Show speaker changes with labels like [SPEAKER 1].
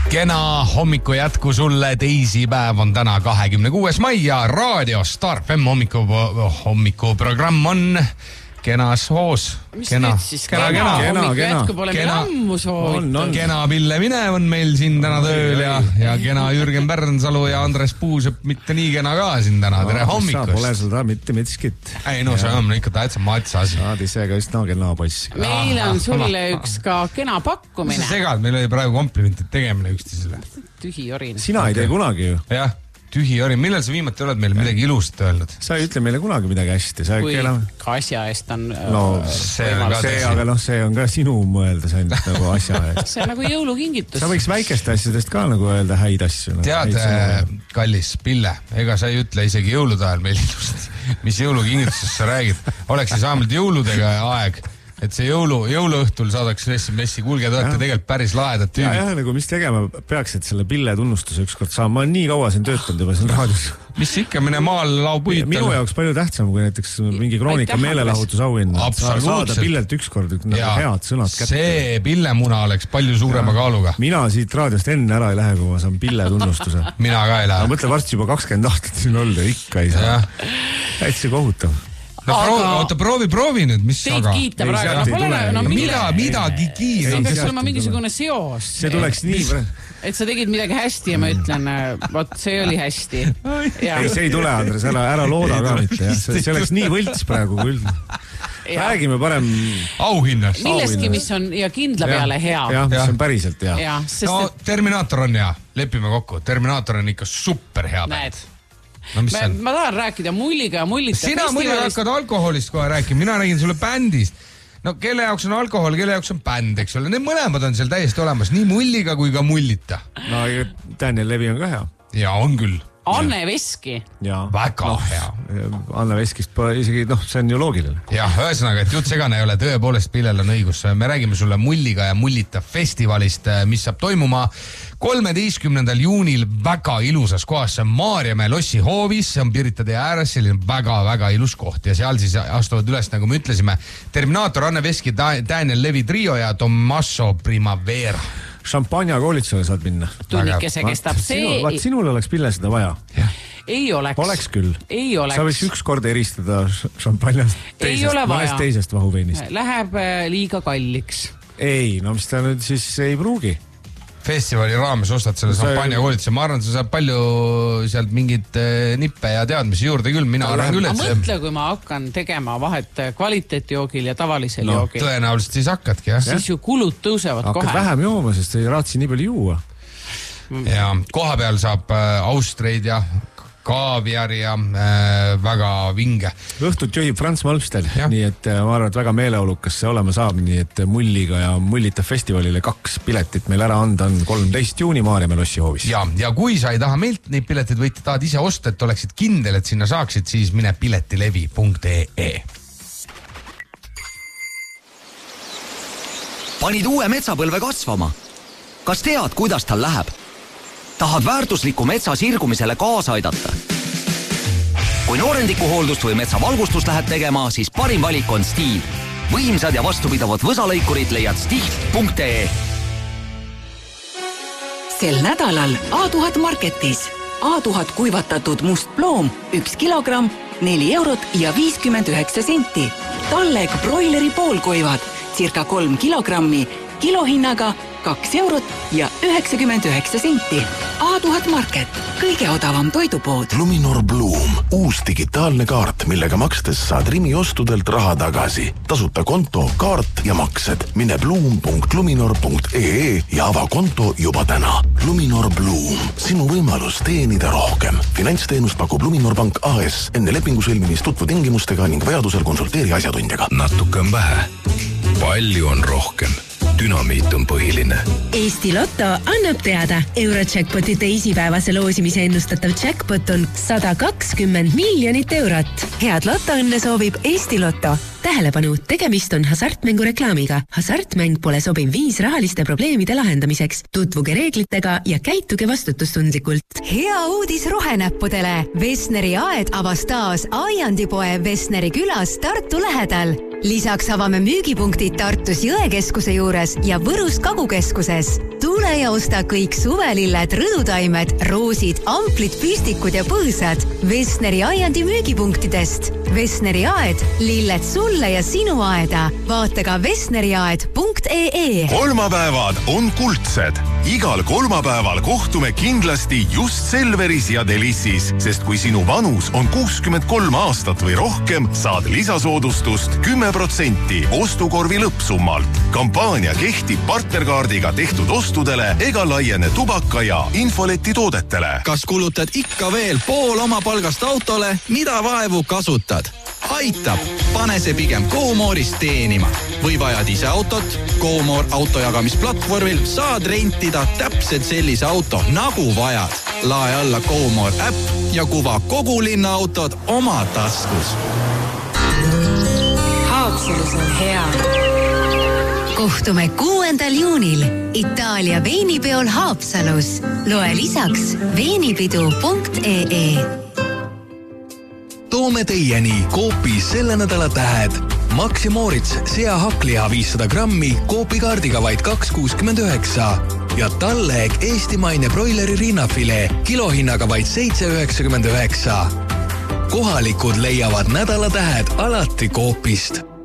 [SPEAKER 1] Kena hommiku jätku sulle, teisipäev on täna 26. mai ja Raadio Star FM hommikuprogramm on kenas hoos.
[SPEAKER 2] Mis nüüd siis? Kena jätku pole meil ammu soovitud.
[SPEAKER 1] Kena Pille Minev on meil siin täna tööl ja kena Jürgen Pärnsalu ja Andres Puusepp mitte nii kena ka siin täna. Tere hommikust.
[SPEAKER 3] Pole seda mitte mitskit.
[SPEAKER 1] Ei no see on ikka täitsa matsa asi.
[SPEAKER 3] Saad ise ka just kena poiss.
[SPEAKER 2] Meil on sulle üks ka kena pakkumine.
[SPEAKER 1] Sa segad, meil oli praegu komplimentid tegemine üksteisele.
[SPEAKER 2] Tühi orin.
[SPEAKER 3] Sina ei tee kunagi ju.
[SPEAKER 1] Jah. Tühi orin. Millal sa viimati oled meile midagi ilusat öelnud?
[SPEAKER 3] Sa ei ütle meile kunagi midagi hästi.
[SPEAKER 2] Kui asja eest on...
[SPEAKER 3] No, see on ka sinu mõelda ainult nagu asja eest.
[SPEAKER 2] See on nagu jõulukingitus.
[SPEAKER 3] Sa võiks väikeste asjadest ka nagu öelda häid asju.
[SPEAKER 1] Tead, kallis Pille, ega sa ei ütle isegi jõulude ajal meil ilusat. Mis jõulukingitusest sa räägid? Oleks siis vähemalt jõuludega aeg. Et see jõuluõhtul saadaks messi, kuulge, te olete tegelikult päris lahedat tüübid.
[SPEAKER 3] Ja, nagu mis tegema peaks, et selle Pille tunnustuse ükskord saama. Ma olen nii kaua siin töötanud juba siin raadios.
[SPEAKER 1] Mis ikka, mine maal laupuital.
[SPEAKER 3] Minu jaoks palju tähtsam, kui näiteks mingi Kroonika meelelahutusauhinna. Saada Pillelt ükskord head sõnad kätte.
[SPEAKER 1] See Pillemuna oleks palju suurema kaaluga.
[SPEAKER 3] Mina siit raadiost enne ära ei lähe, kui ma saan Pille tunnustuse.
[SPEAKER 1] Mina ka ei lähe.
[SPEAKER 3] Ma mõtlen varsti juba 20 aastat siin olnud ja ikka ei saa. Täitsa kohutav.
[SPEAKER 1] No proovi nüüd, mis
[SPEAKER 2] teid aga? Kiita praegu.
[SPEAKER 1] Midagi kiita.
[SPEAKER 2] See peaks olema mingisugune seos.
[SPEAKER 3] See tuleks nii...
[SPEAKER 2] Et sa tegid midagi hästi ja ma ütlen, võt, see oli hästi.
[SPEAKER 3] Ei, see ei tule, Andres, ära looda ka mitte. See oleks nii võlts praegu küll. Räägime parem...
[SPEAKER 1] Auhinnast.
[SPEAKER 2] Millestki, mis on ja kindla peale hea.
[SPEAKER 3] Jah, mis on päriselt hea.
[SPEAKER 1] No, Terminaator on hea. Lepime kokku. Terminaator on ikka super hea.
[SPEAKER 2] Näed. No, ma tahan rääkida mulliga ja mullita
[SPEAKER 1] sina muidugi hakkad alkoholist kohe rääkima, mina räägin sulle bändist. No kelle jaoks on alkohol, kelle jaoks on bänd, eks ole. Need mõlemad on seal täiesti olemas, nii mulliga kui ka mullita.
[SPEAKER 3] No Daniel Levi on ka hea.
[SPEAKER 1] Ja on küll.
[SPEAKER 2] Anne Veski.
[SPEAKER 1] Väga hea.
[SPEAKER 3] Anne Veskist isegi, see on ju loogiline.
[SPEAKER 1] Jah, ühesõnaga, et jutt segane ei ole, tõepoolest Pillel on õigus. Me räägime sulle mulliga ja mullita festivalist, mis saab toimuma 13. juunil väga ilusas kohas. See on Maarjamäe lossi hoovis, see on Pirita tee ääres, selline väga-väga ilus koht ja seal siis astuvad üles, nagu me ütlesime, Terminaator, Anne Veski, Daniel Levi trio ja Tommaso Primavera.
[SPEAKER 3] Šampanja koolitusele saad minna.
[SPEAKER 2] Tunnikese kestab see...
[SPEAKER 3] Vaat sinul oleks Pille seda vaja.
[SPEAKER 2] Ei oleks.
[SPEAKER 3] Oleks küll.
[SPEAKER 2] Ei oleks.
[SPEAKER 3] Sa võiks ükskord eristada šampanjast mõnest teisest vahuveinist.
[SPEAKER 2] Läheb liiga kalliks.
[SPEAKER 3] Ei, no mis ta nüüd siis ei pruugi.
[SPEAKER 1] Festivali raames ostad selle šampanja koolituse. Ma arvan, et sa saab palju sealt mingit nippe ja teadmisi juurde küll. Mina arvan küll, et
[SPEAKER 2] mõtle, kui ma hakkan tegema vahet kvaliteetjoogil ja tavalisel joogil.
[SPEAKER 1] Tõenäoliselt siis hakkadki, jah?
[SPEAKER 2] Siis ju kulud tõusevad kohe.
[SPEAKER 3] Hakkad vähem jooma, sest ei raatsi nii palju juua.
[SPEAKER 1] Ja koha peal saab austreid ja kaaviar ja väga vinge.
[SPEAKER 3] Õhtut juhib Frans Malmstel, nii et ma arvan, et väga meeleolukas see olema saab, nii et mulliga ja mullita festivalile 2 piletit meil ära anda on 13. juuni Maarjamäe lossi hoovis. Ja kui sa ei taha meilt neid piletid võid tahad ise osta, et oleksid kindel, et sinna saaksid, siis mine piletilevi.ee.
[SPEAKER 4] Panid uue metsapõlve kasvama. Kas tead, kuidas tal läheb? Tahad väärtusliku metsa sirgumisele kaasa aidata? Kui noorendikuhooldust või metsavalgustust lähed tegema, siis parim valik on Stihl. Võimsad ja vastupidavad võsalõikurid leiad stihl.ee.
[SPEAKER 5] Sel nädalal A1000 Marketis. A1000 kuivatatud must ploom 1 kilogramm, 4 eurot ja 59 senti. Talleg broileri poolkuivad, circa 3 kilogrammi, kilohinnaga 2 eurot ja 99 senti. A1000 Market, kõige odavam toidupood.
[SPEAKER 6] Luminor Bloom, uus digitaalne kaart, millega makstes saad Rimi ostudelt raha tagasi. Tasuta konto, kaart ja maksed. Mine bloom.luminor.ee ja ava konto juba täna. Luminor Bloom, sinu võimalus teenida rohkem. Finantsteenust pakub Luminor Bank AS. Enne lepingu sõlmimist tutvu tingimustega ning vajadusel konsulteeri asjatundjaga.
[SPEAKER 7] Natuke on vähe. Palju on rohkem. Dünamiit on põhiline.
[SPEAKER 8] Eesti Lotto annab teada. Eurojackpoti teisipäevase loosimise ennustatav jackpot on 120 miljonit eurot. Head lotoõnne soovib Eesti Lotto. Tähelepanu, tegemist on hasartmängu reklaamiga. Hasartmäng pole sobiv viis rahaliste probleemide lahendamiseks. Tutvuge reeglitega ja käituge vastutustundlikult.
[SPEAKER 9] Hea uudis rohenäppudele. Vesneri aed avas taas Aiandipoe Vesneri külas Tartu lähedal. Lisaks avame müügipunktid Tartus Jõekeskuse juures ja Võrus Kagukeskuses. tule ja osta kõik suvelilled, rõdutaimed, roosid, amplid, püstikud ja põõsad Vesneri aiandi müügipunktidest. Vesneri aed, lilled sulle ja sinu aeda. Vaata ka vesneriaed.ee.
[SPEAKER 6] Kolmapäevad on kuldsed. Igal kolmapäeval kohtume kindlasti just Selveris ja Delissis, sest kui sinu vanus on 63 aastat või rohkem, saad lisasoodustust 10% ostukorvi lõppsummalt. Kampaania kehtib partnerkaardiga tehtud ostudele ega laiene tubaka ja infoleti toodetele.
[SPEAKER 10] Kas kulutad ikka veel pool oma palgast autole, mida vaevu kasutad? Aitab! Pane see pigem GoMore'ist teenima. Või vajad ise autot? GoMore autojagamisplatvormil saad rentida täpselt sellise auto, nagu vajad. Lae alla GoMore äpp ja kuva kogu linna autod oma taskus.
[SPEAKER 8] Haapsalus on hea.
[SPEAKER 9] Kohtume 6. juunil Itaalia veinipeol Haapsalus. Loe lisaks veinipidu.ee.
[SPEAKER 11] Toome teieni Coopis selle nädala tähed. Maxi Moritz sea hakkliha 500 grammi Coopi-kaardiga vaid 2,69 ja Talleg eestimaine broileri rinnafilee kilohinnaga vaid 7,99. Kohalikud leiavad nädala tähed alati Coopist.